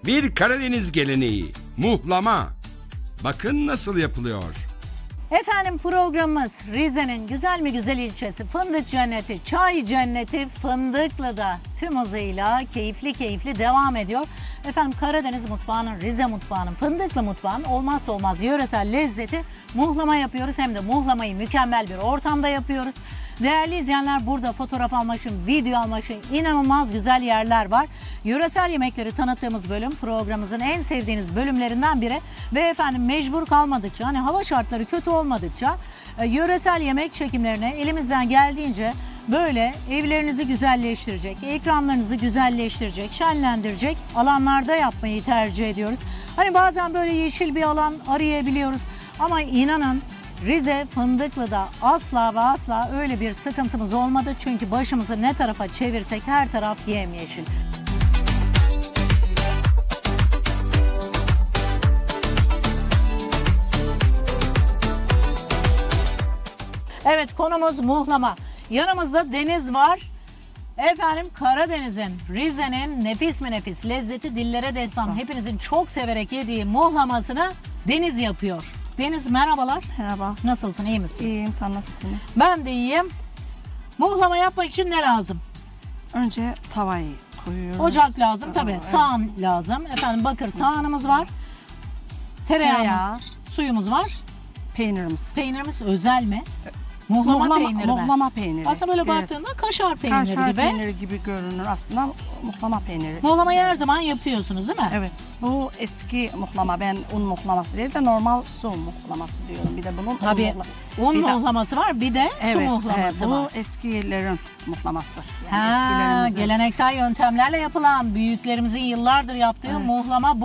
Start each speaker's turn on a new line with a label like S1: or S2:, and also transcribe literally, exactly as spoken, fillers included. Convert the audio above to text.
S1: Bir Karadeniz geleneği, muhlama. Bakın nasıl yapılıyor.
S2: Efendim programımız Rize'nin güzel mi güzel ilçesi, fındık cenneti, çay cenneti Fındıklı'da tüm hızıyla keyifli keyifli devam ediyor. Efendim Karadeniz mutfağının, Rize mutfağının, Fındıklı mutfağının olmazsa olmaz yöresel lezzeti muhlama yapıyoruz. Hem de muhlamayı mükemmel bir ortamda yapıyoruz. Değerli izleyenler, burada fotoğraf almak için, video almak için inanılmaz güzel yerler var. Yöresel yemekleri tanıttığımız bölüm programımızın en sevdiğiniz bölümlerinden biri. Ve efendim mecbur kalmadıkça, hani hava şartları kötü olmadıkça e, yöresel yemek çekimlerine elimizden geldiğince böyle evlerinizi güzelleştirecek, ekranlarınızı güzelleştirecek, şenlendirecek alanlarda yapmayı tercih ediyoruz. Hani bazen böyle yeşil bir alan arayabiliyoruz ama inanın Rize Fındıklı'da asla ve asla öyle bir sıkıntımız olmadı. Çünkü başımızı ne tarafa çevirsek her taraf yemyeşil. Evet, konumuz muhlama. Yanımızda deniz var. Efendim Karadeniz'in, Rize'nin nefis mi nefis, lezzeti dillere destan, hepinizin çok severek yediği muhlamasını Deniz yapıyor. Deniz merhabalar.
S3: Merhaba.
S2: Nasılsın, iyi misin?
S3: İyiyim, sen nasılsın?
S2: Ben de iyiyim. Muhlama yapmak için ne lazım?
S3: Önce tavayı koyuyoruz.
S2: Ocak lazım
S3: Aa,
S2: tabii.
S3: evet.
S2: Soğan lazım. Efendim bakır soğanımız var. Tereyağı,
S3: Tereyağı.
S2: suyumuz var.
S3: Peynirimiz.
S2: Peynirimiz özel mi? Muhlama,
S3: Muhlama,
S2: peyniri mi?
S3: muhlama peyniri.
S2: Aslında böyle
S3: Evet.
S2: baktığında kaşar peyniri
S3: Kaşar
S2: gibi.
S3: peyniri gibi görünür aslında, muhlama peyniri.
S2: Muhlamayı her zaman yapıyorsunuz değil mi?
S3: Evet, bu eski muhlama. Ben un muhlaması değil de normal su muhlaması diyorum. Bir de bunun
S2: Tabii
S3: un, muhla-
S2: un
S3: bir de-
S2: muhlaması var, bir de su
S3: Evet,
S2: muhlaması
S3: e, bu
S2: var.
S3: eskilerin muhlaması. Yani
S2: Ha,
S3: eskilerimizin-
S2: geleneksel yöntemlerle yapılan, büyüklerimizin yıllardır yaptığı
S3: Evet.
S2: muhlama bu.